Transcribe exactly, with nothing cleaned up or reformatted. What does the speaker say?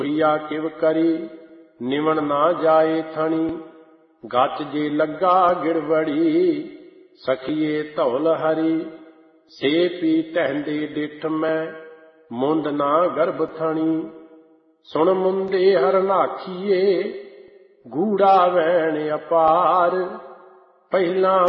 ਪ੍ਰਿਆ ਕਿਵ ਕਰੀ ਨਿਵਣ ਨਾ ਜਾਏ ਥਣੀ। ਗੱਚ ਜੇ ਲੱਗਾ ਗਿੜਵੜੀ ਸਖੀਏ ਧੌਲ ਹਰੀ। ਸੇ ਪੀ ਟਹਿੰਦੇ ਡਿਠ ਮੈਂ ਮੁੰਦ ਨਾ ਗਰਭ ਥਣੀ। ਸੁਣ ਮੁੰਦੇ ਹਰਨਾਖੀਏ ਗੂੜਾ ਵੈਣ ਅਪਾਰ। ਪਹਿਲਾਂ